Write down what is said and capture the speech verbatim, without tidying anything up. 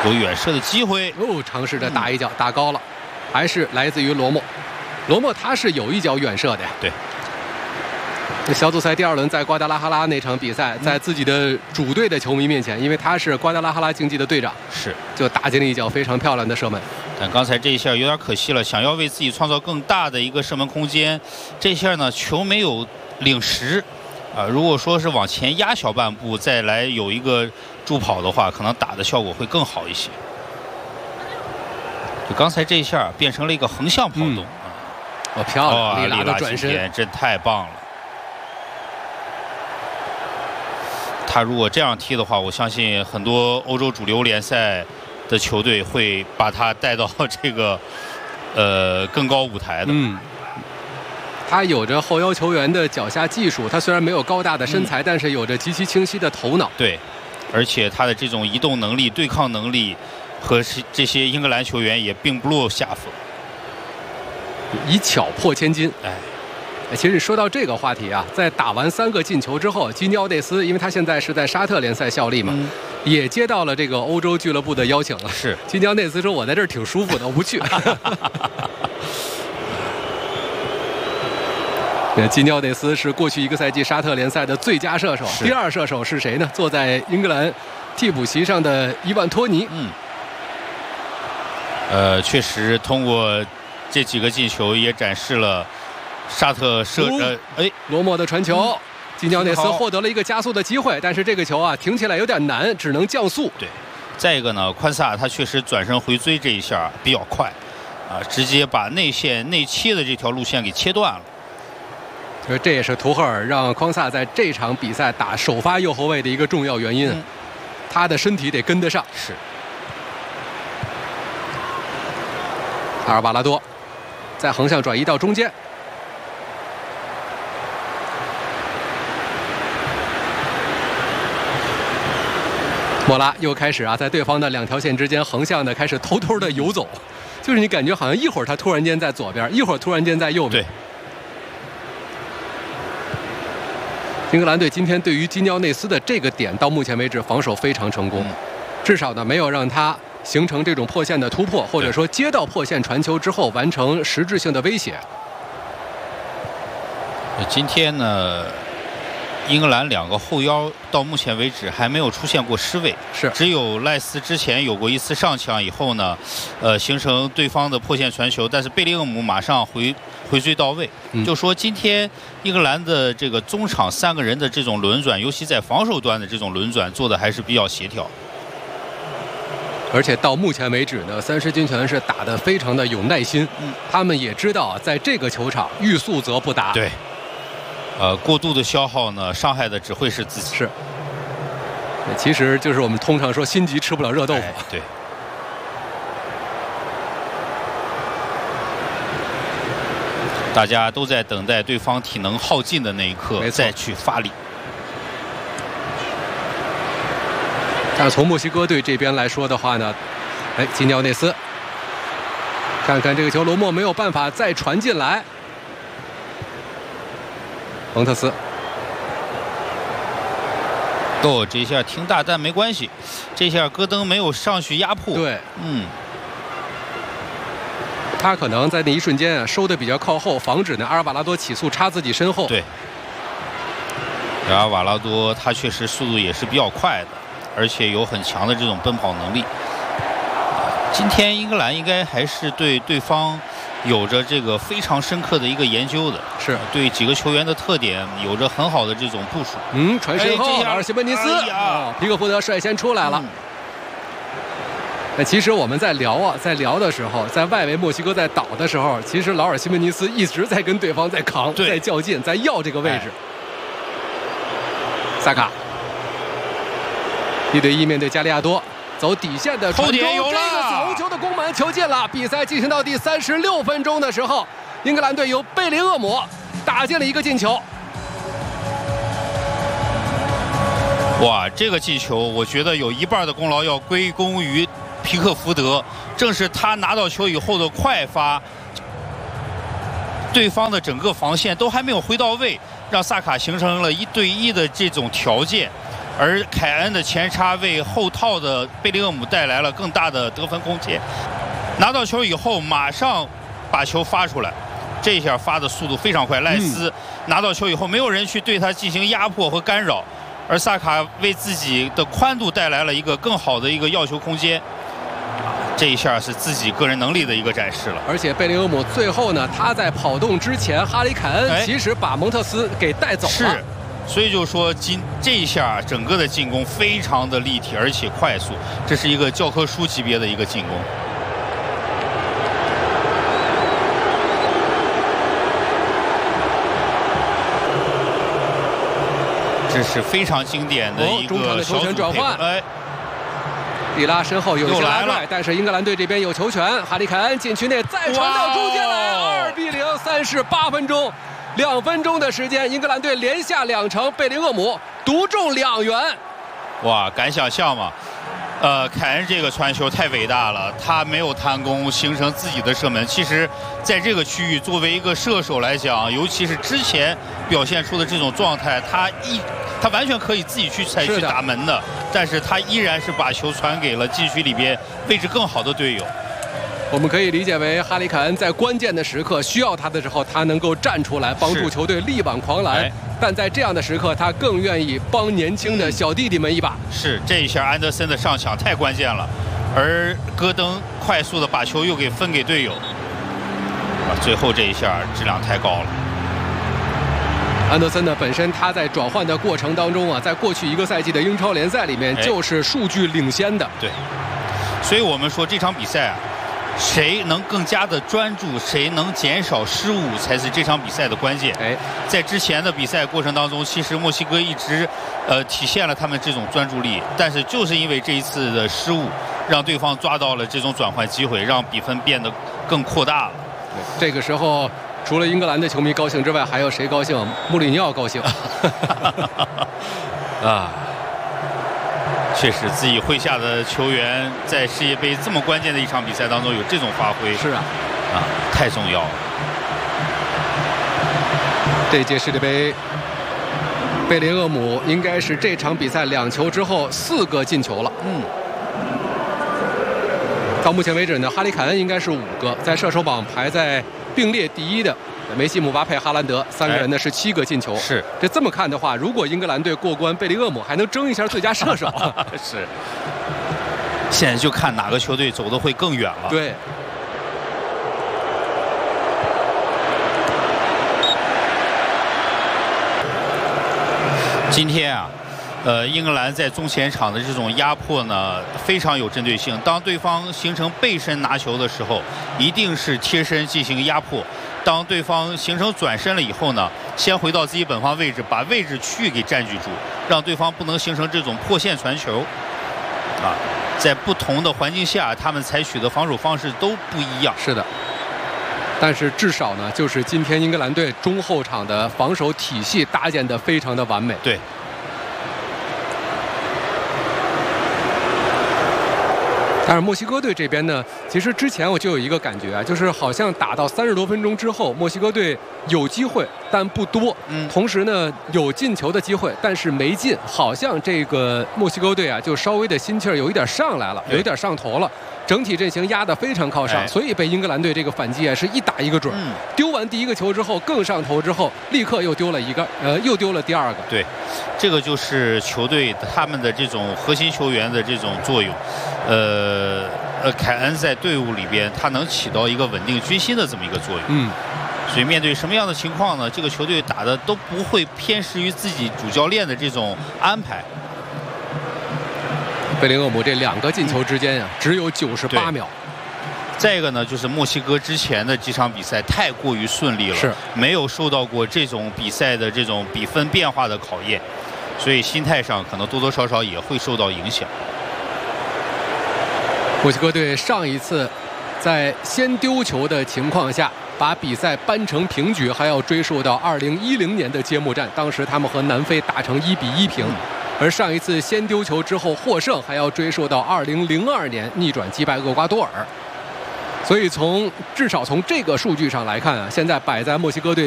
有远射的机会。 哦，尝试着打一脚，打高了，还是来自于罗莫。罗莫他是有一脚远射的呀。 对。 小组赛第二轮在瓜达拉哈拉那场比赛，在自己的主队的球迷面前，因为他是瓜达拉哈拉竞技的队长， 是就打进了一脚非常漂亮的射门。 但刚才这一下有点可惜了，想要为自己创造更大的一个射门空间，这一下呢球没有领实啊。如果说是往前压小半步，再来有一个助跑的话，可能打的效果会更好一些。就刚才这一下变成了一个横向跑动啊、 嗯，哦，漂亮！ 利拉的转身真太棒了。他如果这样踢的话，我相信很多欧洲主流联赛的球队会把他带到这个呃更高舞台的。 嗯，他有着后腰球员的脚下技术，他虽然没有高大的身材，嗯、但是有着极其清晰的头脑。 对，而且他的这种移动能力、对抗能力和这些英格兰球员也并不落下风。 以巧破千金， 哎。 其实说到这个话题啊，在打完三个进球之后，基尼奥内斯，因为他现在是在沙特联赛效力嘛，嗯、也接到了这个欧洲俱乐部的邀请了。 是， 基尼奥内斯说：“我在这儿挺舒服的，我不去。”基尼奥内斯是过去一个赛季沙特联赛的最佳射手，第二射手是谁呢？坐在英格兰替补席上的伊万托尼。 嗯，呃，确实通过这几个进球也展示了。沙特射呃，哎， 罗莫的传球，基尼奥内斯获得了一个加速的机会，但是这个球啊停起来有点难，只能降速。 对，再一个呢，宽萨他确实转身回追这一下比较快，啊，直接把内线内切的这条路线给切断了。 所以这也是图赫尔让匡萨在这场比赛打首发右后卫的一个重要原因，嗯、他的身体得跟得上。 是。 阿尔瓦拉多在横向转移到中间。莫拉又开始啊，在对方的两条线之间横向的开始偷偷的游走，就是你感觉好像一会儿他突然间在左边，一会儿突然间在右边。 对。 英格兰队今天对于基尼奥内斯的这个点，到目前为止防守非常成功，嗯、至少呢没有让他形成这种破线的突破，或者说接到破线传球之后完成实质性的威胁。 今天呢？英格兰两个后腰到目前为止还没有出现过失位， 是只有赖斯之前有过一次上抢以后呢，呃，形成对方的破线传球，但是贝林厄姆马上回回追到位，嗯、就说今天英格兰的这个中场三个人的这种轮转，尤其在防守端的这种轮转做的还是比较协调。 而且到目前为止呢，三狮军团是打得非常的有耐心，嗯、他们也知道在这个球场欲速则不达。 对。呃，过度的消耗呢，伤害的只会是自己。 是，其实就是我们通常说心急吃不了热豆腐。 哎、对。大家都在等待对方体能耗尽的那一刻再去发力。 但从墨西哥队这边来说的话呢，哎，基尼奥内斯，看看这个球，罗莫没有办法再传进来。蒙特斯， 哦，这下挺大，但没关系。这下戈登没有上去压迫。 对， 嗯， 他可能在那一瞬间啊收的比较靠后，防止呢阿尔瓦拉多起速插自己身后。 对，阿尔瓦拉多他确实速度也是比较快的，而且有很强的这种奔跑能力。今天英格兰应该还是对对方有着这个非常深刻的一个研究的， 是对几个球员的特点有着很好的这种部署。 嗯，传身后， 哎、 阿尔西门尼斯， 哎呀， 皮克福德率先出来了。那、嗯、其实我们在聊啊，在聊的时候，在外围墨西哥在倒的时候，其实劳尔西门尼斯一直在跟对方在扛，在较劲，在要这个位置。萨、哎、卡一对一面对加利亚多。走底线的传中，这个死红球的攻门球进了。比赛进行到第三十六分钟的时候，英格兰队由贝林厄姆打进了一个进球。 哇，这个进球我觉得有一半的功劳要归功于皮克福德，正是他拿到球以后的快发，对方的整个防线都还没有回到位，让萨卡形成了一对一的这种条件。 而凯恩的前插为后套的贝林厄姆带来了更大的得分空间。拿到球以后，马上把球发出来，这一下发的速度非常快。赖斯拿到球以后，没有人去对他进行压迫和干扰，而萨卡为自己的宽度带来了一个更好的一个要球空间。这一下是自己个人能力的一个展示了。 而且贝林厄姆最后呢，他在跑动之前，哈里凯恩其实把蒙特斯给带走了。 是。所以就说今这一下整个的进攻非常的立体而且快速，这是一个教科书级别的一个进攻。这是非常经典的一个球权转换。哎，蒂拉身后有一些拉拽，但是英格兰队这边有球权，哈里凯恩禁区内再传到中间来，二比零，三十八分钟。两分钟的时间，英格兰队连下两城，贝林厄姆独中两元。 哇，敢想象吗？呃，凯恩这个传球太伟大了，他没有贪功，形成自己的射门。其实，在这个区域，作为一个射手来讲，尤其是之前表现出的这种状态，他一他完全可以自己去采取打门的，但是他依然是把球传给了禁区里边位置更好的队友。 我们可以理解为哈里凯恩在关键的时刻需要他的时候，他能够站出来帮助球队力挽狂澜。但在这样的时刻，他更愿意帮年轻的小弟弟们一把。 是，这一下安德森的上抢太关键了，而戈登快速的把球又给分给队友。啊，最后这一下质量太高了。 安德森呢，本身他在转换的过程当中啊，在过去一个赛季的英超联赛里面就是数据领先的。 对，所以我们说这场比赛啊。谁能更加的专注，谁能减少失误，才是这场比赛的关键。 哎， 在之前的比赛过程当中，其实墨西哥一直呃体现了他们这种专注力，但是就是因为这一次的失误，让对方抓到了这种转换机会，让比分变得更扩大了。 这个时候，除了英格兰的球迷高兴之外，还有谁高兴？穆里尼奥高兴。 啊。确实，自己麾下的球员在世界杯这么关键的一场比赛当中有这种发挥， 是啊， 啊，太重要了。 这届世界杯，贝林厄姆应该是这场比赛两球之后四个进球了。嗯，到目前为止呢，哈里凯恩应该是五个，在射手榜排在并列第一的。梅西、姆巴佩、哈兰德三个人呢是七个进球。 是， 这这么看的话，如果英格兰队过关，贝林厄姆还能争一下最佳射手。 是。现在就看哪个球队走得会更远了。 对。 今天啊，呃，英格兰在中前场的这种压迫呢，非常有针对性。当对方形成背身拿球的时候，一定是贴身进行压迫。当对方形成转身了以后呢，先回到自己本方位置，把位置区域给占据住，让对方不能形成这种破线传球。啊，在不同的环境下，他们采取的防守方式都不一样。 是的，但是至少呢，就是今天英格兰队中后场的防守体系搭建得非常的完美。 对。 但是墨西哥队这边呢，其实之前我就有一个感觉啊，就是好像打到三十多分钟之后，墨西哥队有机会但不多，嗯，同时呢有进球的机会，但是没进，好像这个墨西哥队啊就稍微的心气儿有一点上来了，有一点上头了，整体阵型压得非常靠上，哎、所以被英格兰队这个反击啊是一打一个准。嗯、丢完第一个球之后更上头之后，立刻又丢了一个，呃，又丢了第二个。 对，这个就是球队他们的这种核心球员的这种作用。呃呃，凯恩在队伍里边，他能起到一个稳定军心的这么一个作用。嗯，所以面对什么样的情况呢？这个球队打的都不会偏食于自己主教练的这种安排。 贝林厄姆这两个进球之间啊，只有九十八秒。 再一个呢，就是墨西哥之前的几场比赛太过于顺利了， 是没有受到过这种比赛的这种比分变化的考验，所以心态上可能多多少少也会受到影响。 墨西哥队上一次在先丢球的情况下把比赛扳成平局，还要追溯到二零一零年的揭幕战，当时他们和南非打成一比一平。而上一次先丢球之后获胜，还要追溯到二零零二年逆转击败厄瓜多尔。所以从至少从这个数据上来看啊，现在摆在墨西哥队